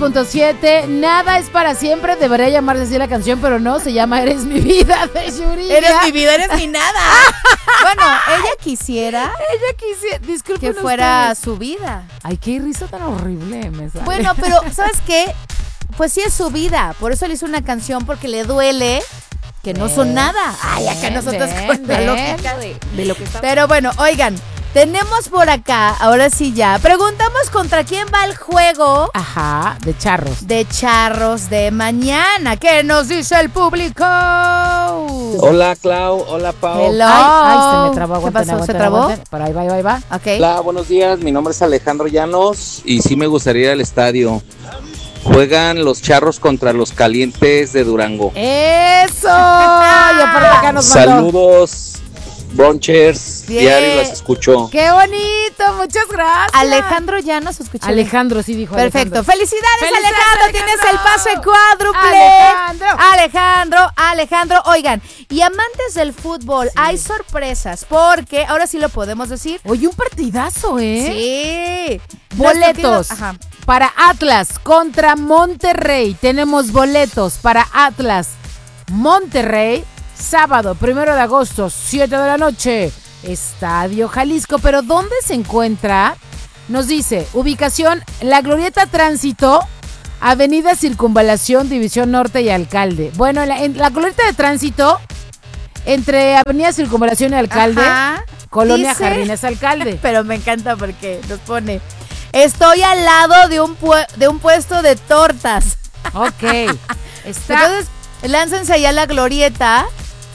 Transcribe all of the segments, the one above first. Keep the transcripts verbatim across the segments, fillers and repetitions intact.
punto siete. Nada es para siempre. Debería llamarse así la canción, pero no. Se llama Eres mi vida de Yuridia. Eres mi vida, eres mi nada. Bueno, ella quisiera. Ella quisiera. Disculpen que fuera ustedes. su vida. Ay, qué risa tan horrible me sale. Bueno, pero ¿sabes qué? Pues sí es su vida. Por eso le hizo una canción, porque le duele que no son nada. Ay, acá nosotros con la lógica de, de lo que está. Pero bueno, oigan, tenemos por acá, ahora sí ya, preguntamos contra quién va el juego. Ajá, de charros. De charros de mañana. ¿Qué nos dice el público? Hola, Clau. Hola, Pau. Hello. Ay, ay, se me trabó. ¿Qué Aguanten, pasó? aguanten, ¿Se trabó? aguanten. Pero ahí va, ahí va, ahí va. Ok. Hola, buenos días. Mi nombre es Alejandro Llanos y sí me gustaría ir al estadio. Juegan los Charros contra los Calientes de Durango. ¡Eso! Yo por acá nos mandó. Saludos, Bronchers. Bien. Diario las escucho. ¡Qué bonito! Muchas gracias. Alejandro ya nos escuchó. Alejandro, sí dijo. Perfecto. Alejandro. Felicidades, Felicidades, Alejandro. Alejandro. Tienes el pase cuádruple. Alejandro. Alejandro, Alejandro. Oigan, y amantes del fútbol, sí. Hay sorpresas porque ahora sí lo podemos decir. Oye, un partidazo, ¿eh? Sí. Boletos Ajá. para Atlas contra Monterrey. Tenemos boletos para Atlas Monterrey. Sábado, primero de agosto, siete de la noche. Estadio Jalisco. Pero ¿dónde se encuentra? Nos dice, ubicación, La Glorieta Tránsito, Avenida Circunvalación, División Norte y Alcalde. Bueno, en la, en la Glorieta de Tránsito, entre Avenida Circunvalación y Alcalde, Ajá. Colonia Dice, Jardines Alcalde. Pero me encanta porque nos pone, estoy al lado de un, pu- de un puesto de tortas. Ok. Está... Entonces, láncense allá a La Glorieta.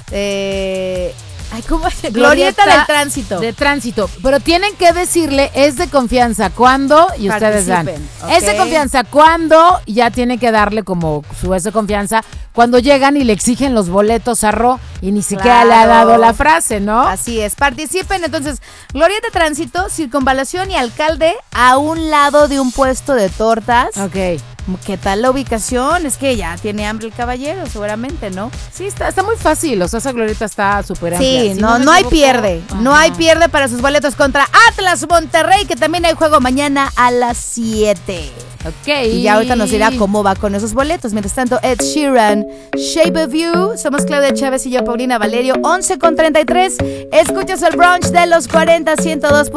Eh... Ay, ¿cómo es? Glorieta, Glorieta del Tránsito. De tránsito. Pero tienen que decirle, es de confianza, ¿cuándo? Y ustedes dan. Participen, Es de ok. confianza, ¿cuándo? Y ya tienen que darle como su es de confianza. Cuando llegan y le exigen los boletos a Ro y ni siquiera Claro. le ha dado la frase, ¿no? Así es, participen. Entonces, Glorieta Tránsito, Circunvalación y Alcalde a un lado de un puesto de tortas. Ok. ¿Qué tal la ubicación? Es que ya tiene hambre el caballero, seguramente, ¿no? Sí, está, está muy fácil. O sea, esa glorieta está súper amplia. Sí, Si no, me no hay equivoco- pierde. No Ajá. hay pierde para sus boletos contra Atlas Monterrey, que también hay juego mañana a las siete. Ok. Y ya ahorita nos dirá cómo va con esos boletos. Mientras tanto, Ed Sheeran, Shape of You. Somos Claudia Chávez y yo, Paulina Valerio, once con treinta y tres. Escuchas el brunch de los cuarenta, ciento dos.